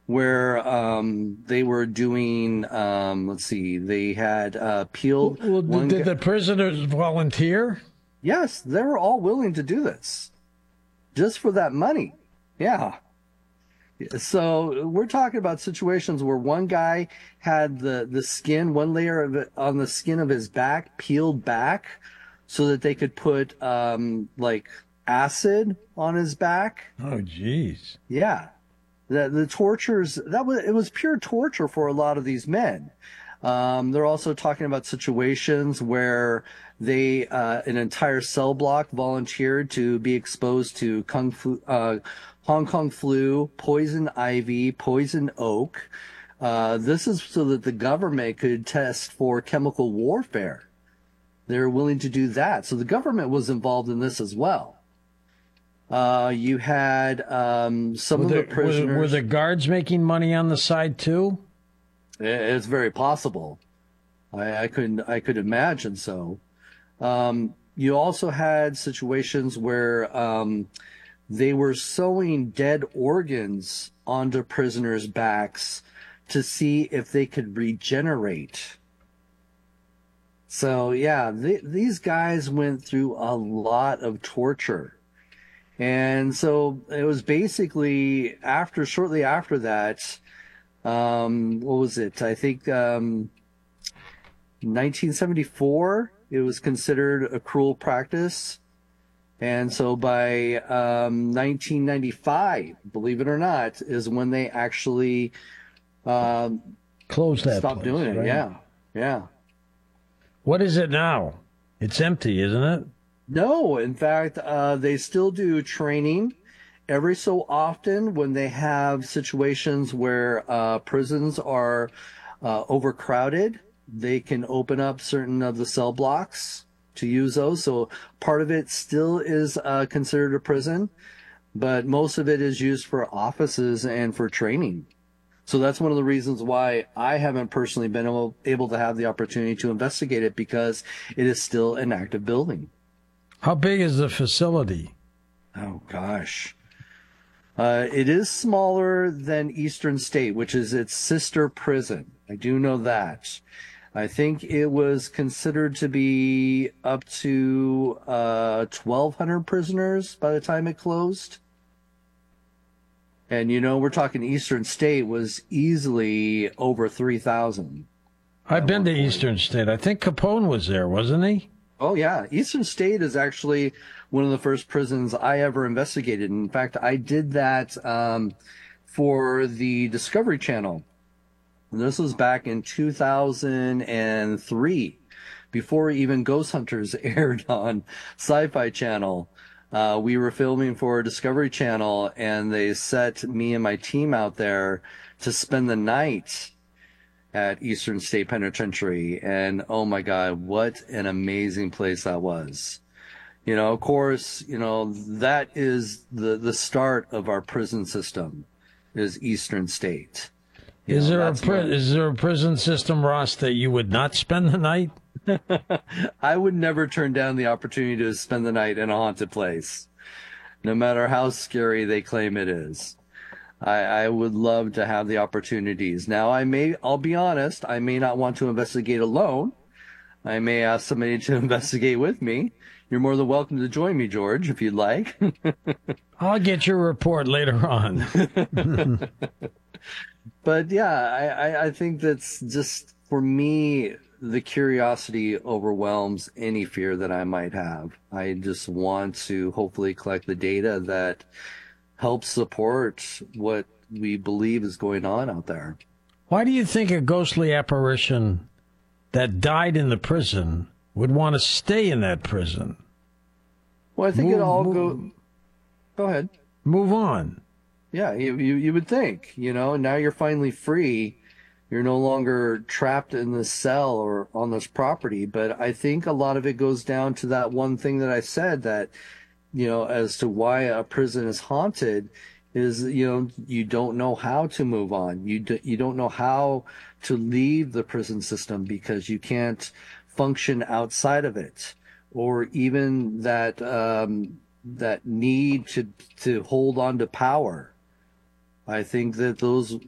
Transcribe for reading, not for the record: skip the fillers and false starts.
where they were doing, let's see, they had peeled Well, one. did the prisoners volunteer? Yes, they were all willing to do this just for that money. Yeah. So we're talking about situations where one guy had the skin, one layer of it on the skin of his back peeled back so that they could put like acid on his back. Oh, geez. Yeah. The tortures, it was pure torture for a lot of these men. They're also talking about situations where they an entire cell block volunteered to be exposed to Hong Kong flu, poison ivy, poison oak. This is so that the government could test for chemical warfare. They're willing to do that. So the government was involved in this as well. You had some of the prisoners. Were the guards making money on the side too? It's very possible. I could imagine so. You also had situations where they were sewing dead organs onto prisoners' backs to see if they could regenerate. So yeah, these guys went through a lot of torture. And so it was basically shortly after that, what was it? I think 1974, it was considered a cruel practice. And so by 1995, believe it or not, is when they actually closed that stopped place, doing it. right? Yeah, yeah. What is it now? It's empty, isn't it? No, in fact, they still do training every so often when they have situations where prisons are overcrowded. They can open up certain of the cell blocks to use those. So part of it still is considered a prison, but most of it is used for offices and for training. So that's one of the reasons why I haven't personally been able to have the opportunity to investigate it, because it is still an active building. How big is the facility? Oh, gosh. It is smaller than Eastern State, which is its sister prison. I do know that. I think it was considered to be up to 1,200 prisoners by the time it closed. And, we're talking Eastern State was easily over 3,000. I've been to Eastern State. I think Capone was there, wasn't he? Oh, yeah. Eastern State is actually one of the first prisons I ever investigated. In fact, I did that for the Discovery Channel. And this was back in 2003, before even Ghost Hunters aired on Sci-Fi Channel. We were filming for Discovery Channel, and they set me and my team out there to spend the night at Eastern State Penitentiary. And oh my God, what an amazing place that was. Of course, that is the start of our prison system, is Eastern State. Is there a prison system, Ross, that you would not spend the night? I would never turn down the opportunity to spend the night in a haunted place, no matter how scary they claim it is. I would love to have the opportunities. Now, I'll be honest, I may not want to investigate alone. I may ask somebody to investigate with me. You're more than welcome to join me, George, if you'd like. I'll get your report later on. But yeah, I think that's just, for me, the curiosity overwhelms any fear that I might have. I just want to hopefully collect the data that helps support what we believe is going on out there. Why do you think a ghostly apparition that died in the prison would want to stay in that prison? Well, I think Go ahead. Move on. Yeah, you would think, now you're finally free. You're no longer trapped in this cell or on this property. But I think a lot of it goes down to that one thing that I said, that, as to why a prison is haunted is, you don't know how to move on. You don't know how to leave the prison system because you can't function outside of it, or even that need to hold on to power. I think that those